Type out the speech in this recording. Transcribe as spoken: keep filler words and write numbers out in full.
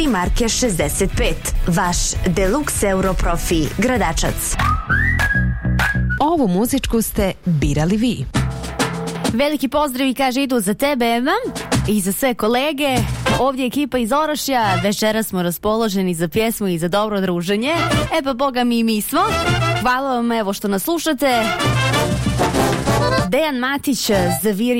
Marke šezdeset pet. Vaš Deluxe Europrofi Gradačac. Ovu muzičku ste birali vi. Veliki pozdravi, kaže, idu za tebe, Ema, i za sve kolege. Ovdje je ekipa iz Orašja. Večera smo raspoloženi za pjesmu i za dobro druženje. E pa boga mi i mi smo. Hvala vam, evo, što nas slušate. Dejan Matić, Zaviri